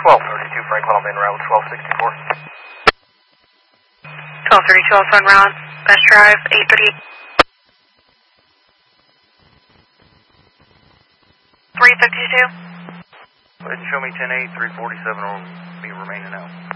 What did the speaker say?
1232 Franklin, I'll be en route 1264. 1232 also en route, best drive, 838. 352. Go ahead and show me 10-8, 347 will be remaining out.